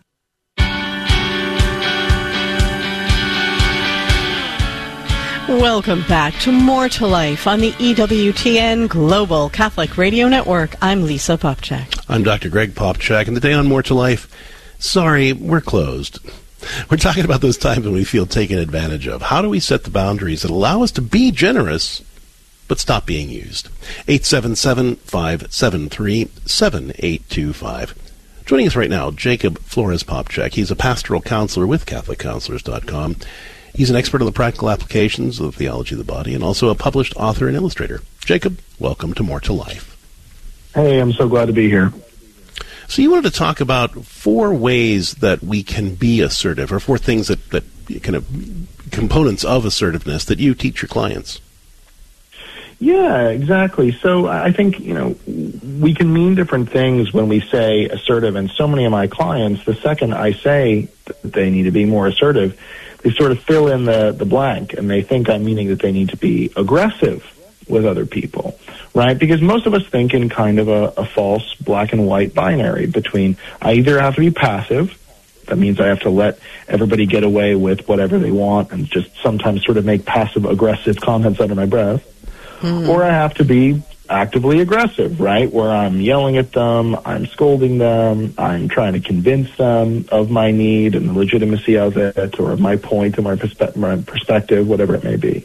Welcome back to More to Life on the E W T N Global Catholic Radio Network. I'm Lisa Popchak. I'm Doctor Greg Popchak, and today on More to Life, sorry, we're closed. We're talking about those times when we feel taken advantage of. How do we set the boundaries that allow us to be generous, but stop being used? eight seven seven, five seven three, seven eight two five. Joining us right now, Jacob Flores-Popchak. He's a pastoral counselor with Catholic Counselors dot com. He's an expert on the practical applications of the theology of the body and also a published author and illustrator. Jacob, welcome to More to Life. Hey, I'm so glad to be here. So you wanted to talk about four ways that we can be assertive, or four things that, that kind of components of assertiveness that you teach your clients. Yeah, exactly. So I think, you know, we can mean different things when we say assertive, and so many of my clients, the second I say that they need to be more assertive, they sort of fill in the, the blank, and they think I'm meaning that they need to be aggressive with other people, right? Because most of us think in kind of a, a false black and white binary between I either have to be passive, that means I have to let everybody get away with whatever they want and just sometimes sort of make passive aggressive comments under my breath, mm-hmm. or I have to be actively aggressive, right? Where I'm yelling at them, I'm scolding them, I'm trying to convince them of my need and the legitimacy of it, or of my point and my, perspe- my perspective, whatever it may be.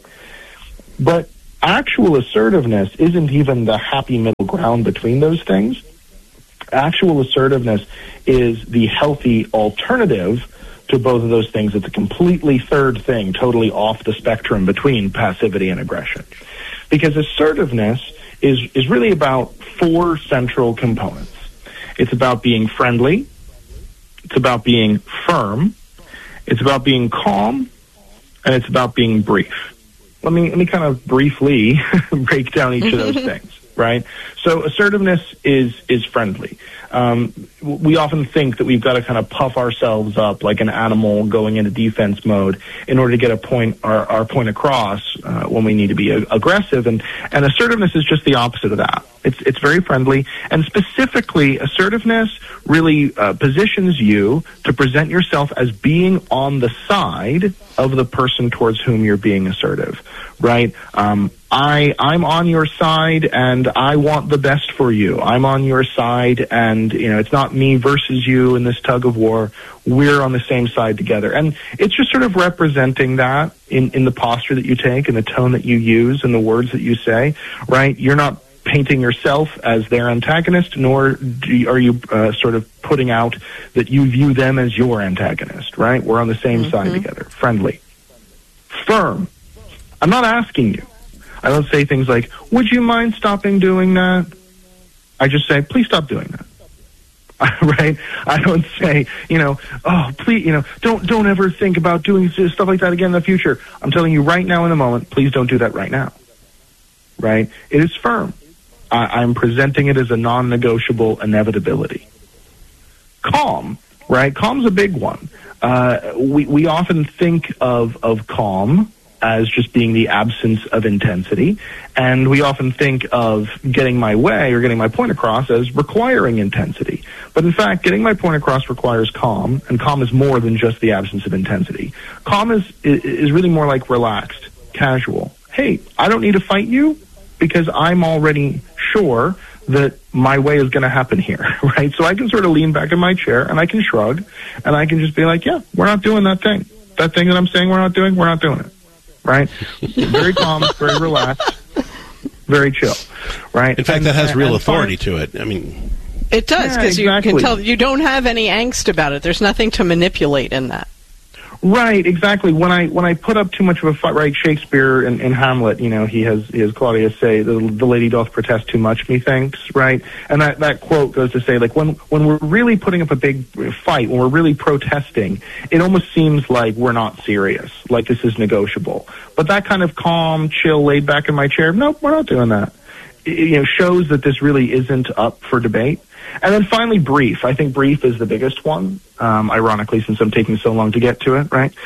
But actual assertiveness isn't even the happy middle ground between those things. Actual assertiveness is the healthy alternative to both of those things. It's a completely third thing, totally off the spectrum between passivity and aggression. Because assertiveness is, is really about four central components. It's about being friendly. It's about being firm. It's about being calm. And it's about being brief. Let me let me kind of briefly break down each of those things, right? So assertiveness is is friendly. Um, we often think that we've got to kind of puff ourselves up like an animal going into defense mode in order to get a point our, our point across uh, when we need to be a- aggressive, and and assertiveness is just the opposite of that. It's it's very friendly, and specifically assertiveness really uh, positions you to present yourself as being on the side of the person towards whom you're being assertive, right? Um, I, I'm on your side, and I want the best for you. I'm on your side, and, you know, it's not me versus you in this tug of war. We're on the same side together. And it's just sort of representing that in, in the posture that you take and the tone that you use and the words that you say, right? You're not painting yourself as their antagonist, nor do you, are you uh, sort of putting out that you view them as your antagonist, right? We're on the same mm-hmm. side together. Friendly. Firm. I'm not asking you. I don't say things like, would you mind stopping doing that? I just say, please stop doing that. Right? I don't say, you know, oh, please, you know, don't don't ever think about doing stuff like that again in the future. I'm telling you right now in the moment, please don't do that right now. Right? It is firm. I, I'm presenting it as a non-negotiable inevitability. Calm, right? Calm's a big one. Uh, we, we often think of, of calm as just being the absence of intensity. And we often think of getting my way or getting my point across as requiring intensity. But in fact, getting my point across requires calm, and calm is more than just the absence of intensity. Calm is is really more like relaxed, casual. Hey, I don't need to fight you because I'm already sure that my way is going to happen here, right? So I can sort of lean back in my chair and I can shrug and I can just be like, yeah, we're not doing that thing. That thing that I'm saying we're not doing, we're not doing it. Right? Very calm, very relaxed, very chill, right? In fact, and, that has and, real and authority to it. I mean, it does, because yeah, exactly. you can tell you don't have any angst about it. There's nothing to manipulate in that. Right, exactly. When I when I put up too much of a fight, right? Shakespeare in, in Hamlet, you know, he has he has Claudius say, "The, the lady doth protest too much, methinks," right? And that, that quote goes to say, like, when when we're really putting up a big fight, when we're really protesting, it almost seems like we're not serious, like this is negotiable. But that kind of calm, chill, laid back in my chair, nope, we're not doing that. It, you know, shows that this really isn't up for debate. And then finally, brief. I think brief is the biggest one, um, ironically, since I'm taking so long to get to it, right?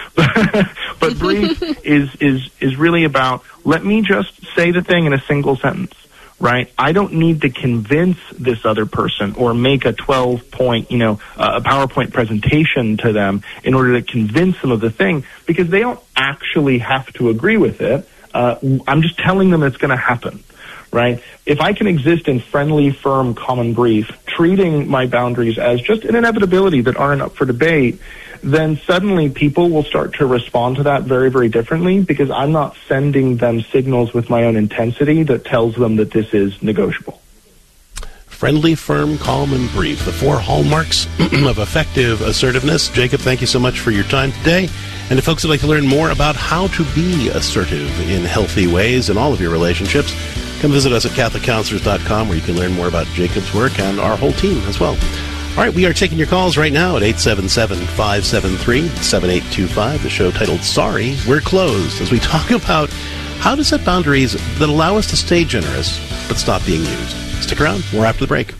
But brief is, is, is really about, let me just say the thing in a single sentence, right? I don't need to convince this other person or make a twelve-point, you know, uh, a PowerPoint presentation to them in order to convince them of the thing, because they don't actually have to agree with it. Uh, I'm just telling them it's going to happen. Right? If I can exist in friendly, firm, common brief, treating my boundaries as just an inevitability that aren't up for debate, then suddenly people will start to respond to that very, very differently, because I'm not sending them signals with my own intensity that tells them that this is negotiable. Friendly, firm, calm, and brief. The four hallmarks of effective assertiveness. Jacob, thank you so much for your time today. And if folks would like to learn more about how to be assertive in healthy ways in all of your relationships, come visit us at Catholic Counselors dot com, where you can learn more about Jacob's work and our whole team as well. All right, we are taking your calls right now at eight seven seven, five seven three, seven eight two five, the show titled Sorry, We're Closed, as we talk about how to set boundaries that allow us to stay generous but stop being used. Stick around, more after the break.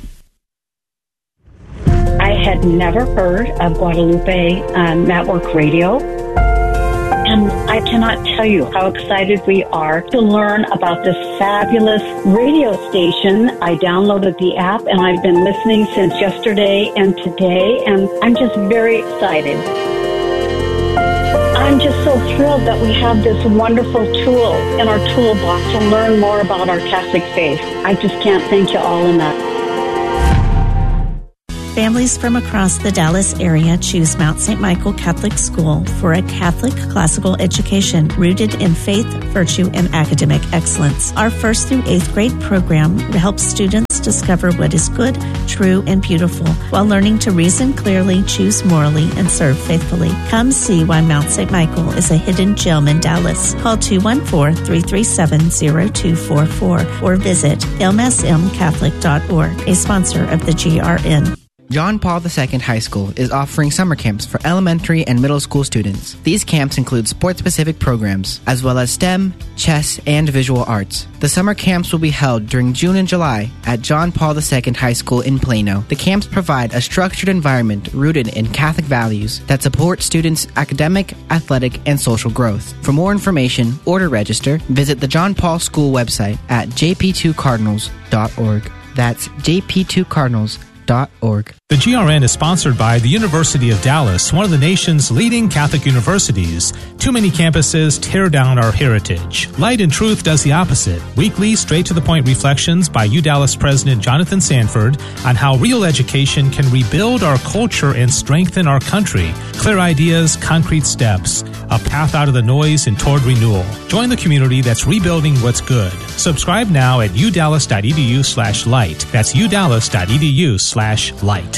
I had never heard of Guadalupe um, Network Radio. And I cannot tell you how excited we are to learn about this fabulous radio station. I downloaded the app and I've been listening since yesterday and today, and I'm just very excited. I'm just so thrilled that we have this wonderful tool in our toolbox to learn more about our Catholic faith. I just can't thank you all enough. Families from across the Dallas area choose Mount Saint Michael Catholic School for a Catholic classical education rooted in faith, virtue, and academic excellence. Our first through eighth grade program helps students discover what is good, true, and beautiful while learning to reason clearly, choose morally, and serve faithfully. Come see why Mount Saint Michael is a hidden gem in Dallas. Call two one four, three three seven, zero two four four or visit m s m catholic dot org, a sponsor of the G R N. John Paul the Second High School is offering summer camps for elementary and middle school students. These camps include sport-specific programs, as well as STEM, chess, and visual arts. The summer camps will be held during June and July at John Paul the Second High School in Plano. The camps provide a structured environment rooted in Catholic values that support students' academic, athletic, and social growth. For more information or to register, visit the John Paul School website at j p two cardinals dot org. That's j p two cardinals dot org. The G R N is sponsored by the University of Dallas, one of the nation's leading Catholic universities. Too many campuses tear down our heritage. Light and Truth does the opposite. Weekly, straight-to-the-point reflections by U Dallas President Jonathan Sanford on how real education can rebuild our culture and strengthen our country. Clear ideas, concrete steps, a path out of the noise and toward renewal. Join the community that's rebuilding what's good. Subscribe now at u dallas dot e d u slash light. That's u dallas dot e d u slash light.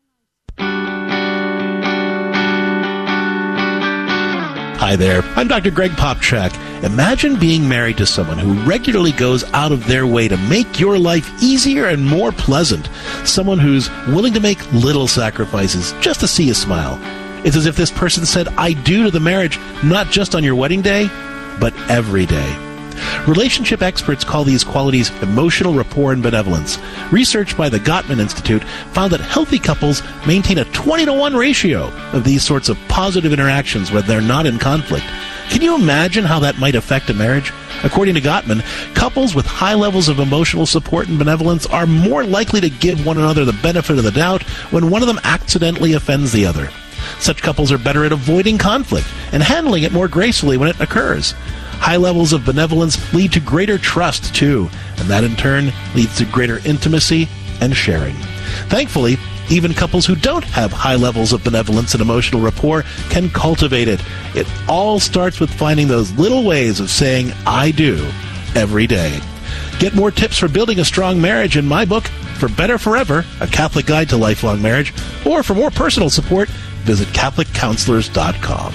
Hi there, I'm Doctor Greg Popchak. Imagine being married to someone who regularly goes out of their way to make your life easier and more pleasant. Someone who's willing to make little sacrifices just to see you smile. It's as if this person said, I do to the marriage, not just on your wedding day, but every day. Relationship experts call these qualities emotional rapport and benevolence. Research by the Gottman Institute found that healthy couples maintain a twenty to one ratio of these sorts of positive interactions when they're not in conflict. Can you imagine how that might affect a marriage? According to Gottman, couples with high levels of emotional support and benevolence are more likely to give one another the benefit of the doubt when one of them accidentally offends the other. Such couples are better at avoiding conflict and handling it more gracefully when it occurs. High levels of benevolence lead to greater trust, too, and that in turn leads to greater intimacy and sharing. Thankfully, even couples who don't have high levels of benevolence and emotional rapport can cultivate it. It all starts with finding those little ways of saying, I do, every day. Get more tips for building a strong marriage in my book, For Better Forever, A Catholic Guide to Lifelong Marriage, or for more personal support, visit catholic counselors dot com.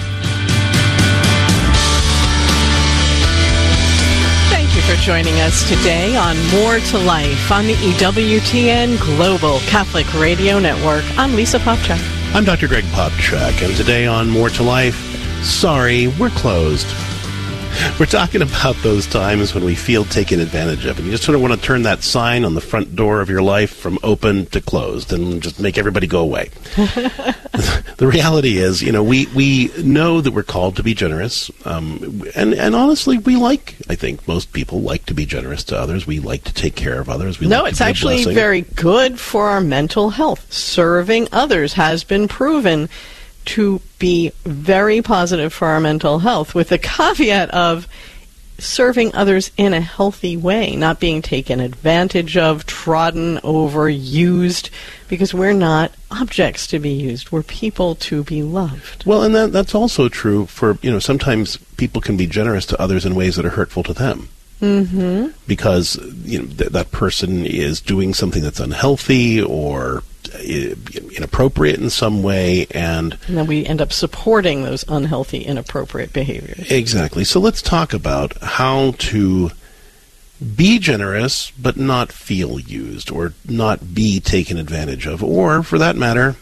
For joining us today on More to Life on the E W T N Global Catholic Radio Network. I'm Lisa Popchak. I'm Doctor Greg Popchak, and today on More to Life, sorry, we're closed. We're talking about those times when we feel taken advantage of, and you just sort of want to turn that sign on the front door of your life from open to closed and just make everybody go away. The reality is, you know, we, we know that we're called to be generous, um, and, and honestly, we like, I think most people like to be generous to others. We like to take care of others. We no, like it's to be actually a blessing. very good for our mental health. Serving others has been proven to be very positive for our mental health, with the caveat of serving others in a healthy way, not being taken advantage of, trodden over, used, because we're not objects to be used. We're people to be loved. Well, and that, that's also true for, you know, sometimes people can be generous to others in ways that are hurtful to them. Mm-hmm. Because, you know, th- that person is doing something that's unhealthy or inappropriate in some way, and and then we end up supporting those unhealthy, inappropriate behaviors. Exactly. So let's talk about how to be generous but not feel used, or not be taken advantage of, or for that matter,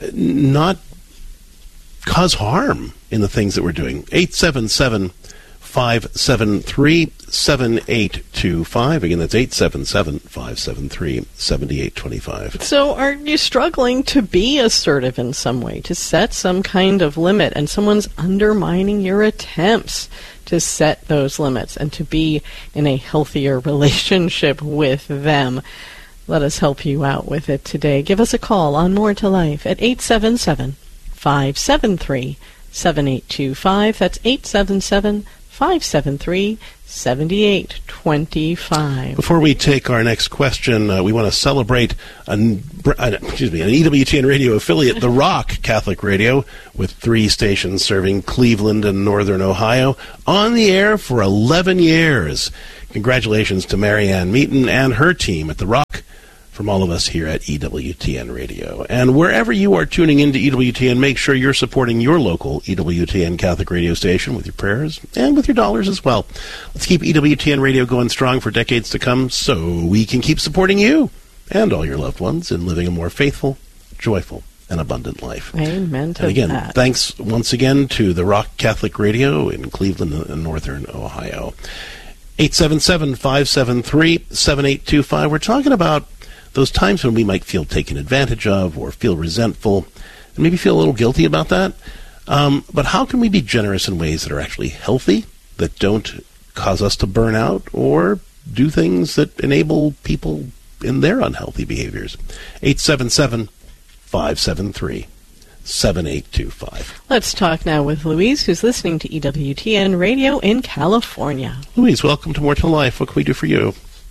not cause harm in the things that we're doing. eight seven seven, five seven three, seven eight two five. Again, that's eight seven seven, five seven three, seven eight two five. So are you struggling to be assertive in some way, to set some kind of limit, and someone's undermining your attempts to set those limits and to be in a healthier relationship with them? Let us help you out with it today. Give us a call on More to Life at eight seven seven, five seven three, seven eight two five. That's eight seven seven, five seven three, seven eight two five. Before we take our next question, uh, we want to celebrate an, uh, excuse me, an E W T N radio affiliate, The Rock Catholic Radio, with three stations serving Cleveland and Northern Ohio, on the air for eleven years. Congratulations to Marianne Meaton and her team at The Rock, from all of us here at E W T N Radio. And wherever you are tuning into E W T N, make sure you're supporting your local E W T N Catholic radio station with your prayers and with your dollars as well. Let's keep E W T N Radio going strong for decades to come so we can keep supporting you and all your loved ones in living a more faithful, joyful, and abundant life. Amen to and again, that. Thanks once again to The Rock Catholic Radio in Cleveland and Northern Ohio. eight seven seven, five seven three, seven eight two five. We're talking about those times when we might feel taken advantage of or feel resentful and maybe feel a little guilty about that. Um, but how can we be generous in ways that are actually healthy, that don't cause us to burn out or do things that enable people in their unhealthy behaviors? eight seven seven, five seven three, seven eight two five. Let's talk now with Louise, who's listening to E W T N Radio in California. Louise, welcome to More to Life. What can we do for you?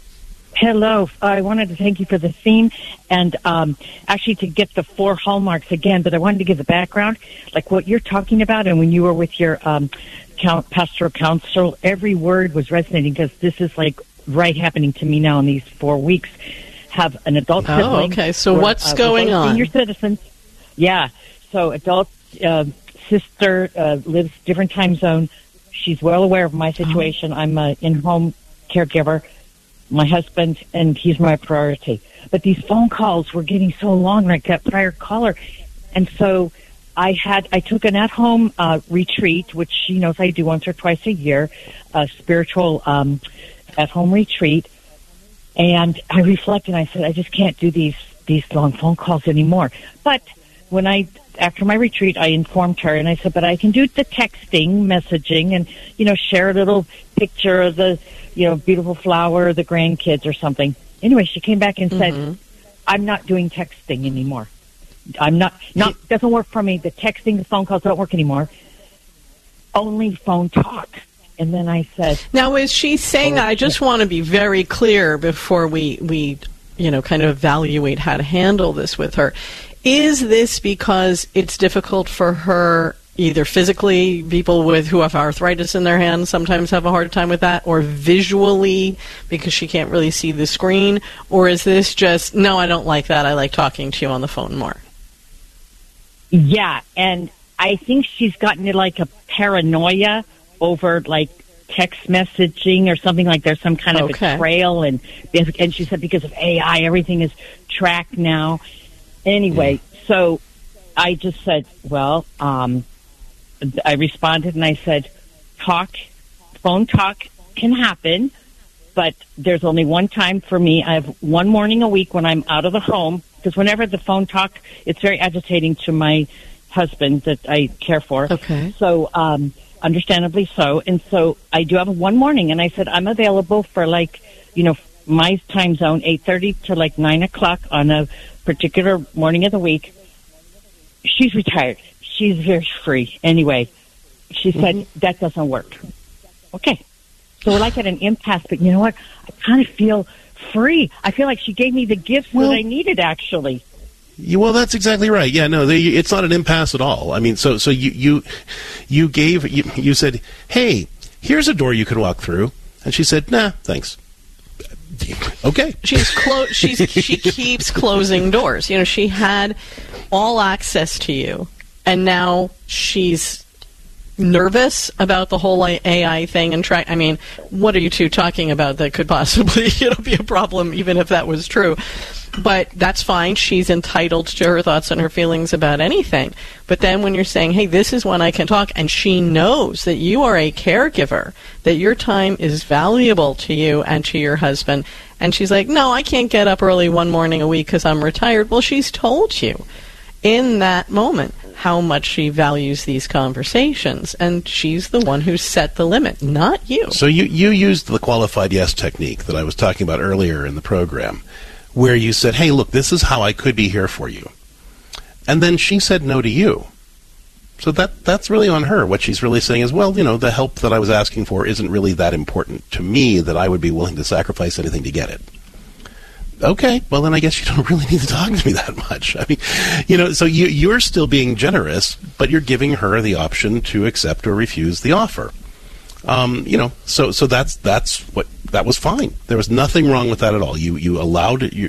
Hello. I wanted to thank you for the theme and um, actually to get the four hallmarks again, but I wanted to give the background, like what you're talking about, and when you were with your um, count, pastoral counsel, every word was resonating because this is like right happening to me now in these four weeks. Have an adult oh, sibling. okay. So or, what's uh, going on? Senior citizens. Yeah. So adult uh, sister uh, lives different time zone. She's well aware of my situation. Oh. I'm an in-home caregiver. My husband, and he's my priority. But these phone calls were getting so long, like that prior caller. And so I had, I took an at-home uh, retreat, which she knows I do once or twice a year, a spiritual um, at-home retreat. And I reflected, and I said, I just can't do these, these long phone calls anymore. But when I, after my retreat, I informed her, and I said, but I can do the texting, messaging, and, you know, share a little picture of the, you know, beautiful flower, the grandkids or something. Anyway, she came back and said, mm-hmm. I'm not doing texting anymore. I'm not, not, doesn't work for me. The texting, the phone calls don't work anymore. Only phone talk. And then I said... Now, is she saying oh, that? I just yeah. want to be very clear before we, we, you know, kind of evaluate how to handle this with her. Is this because it's difficult for her, either physically, people with who have arthritis in their hands sometimes have a hard time with that, or visually because she can't really see the screen? Or is this just, no, I don't like that, I like talking to you on the phone more? Yeah, and I think she's gotten to like a paranoia over like text messaging or something, like there's some kind of okay. a trail, and and she said because of A I everything is tracked now. Anyway, mm. so I just said, well, um, I responded and I said, talk, phone talk can happen, but there's only one time for me. I have one morning a week when I'm out of the home, because whenever the phone talk, it's very agitating to my husband that I care for. Okay. So, um, understandably so. And so I do have one morning, and I said, I'm available for like, you know, my time zone, eight thirty to like nine o'clock on a particular morning of the week. She's retired. She's very free. Anyway, she said, mm-hmm. that doesn't work. Okay. So we're like at an impasse, but you know what? I kind of feel free. I feel like she gave me the gifts well, that I needed, actually. You, well, that's exactly right. Yeah, no, they, it's not an impasse at all. I mean, so so you you, you gave, you, you said, hey, here's a door you can walk through. And she said, nah, thanks. Okay. She's clo- she's she keeps closing doors. You know, she had all access to you, and now she's nervous about the whole A I thing and try. I mean, what are you two talking about that could possibly, you know, be a problem, even if that was true? But that's fine. She's entitled to her thoughts and her feelings about anything. But then when you're saying, hey, this is when I can talk, and she knows that you are a caregiver, that your time is valuable to you and to your husband, and she's like, no, I can't get up early one morning a week because I'm retired. Well, she's told you in that moment how much she values these conversations, and she's the one who set the limit, not you. So you, you used the qualified yes technique that I was talking about earlier in the program, where you said, hey, look, this is how I could be here for you. And then she said no to you. So that that's really on her. What she's really saying is, well, you know, the help that I was asking for isn't really that important to me that I would be willing to sacrifice anything to get it. Okay, well, then I guess you don't really need to talk to me that much. I mean, you know, so you, you're still being generous, but you're giving her the option to accept or refuse the offer. Um, you know, so so that's that's what that was fine. There was nothing wrong with that at all. You you allowed you